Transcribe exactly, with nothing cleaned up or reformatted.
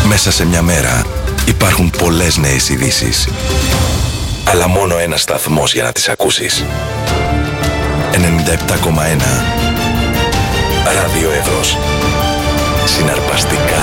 Μέσα σε μια μέρα υπάρχουν πολλές νέες ειδήσεις. Αλλά μόνο ένας σταθμός για να τις ακούσεις. ενενήντα επτά κόμμα ένα Ραδιό Εύρος. Συναρπαστικά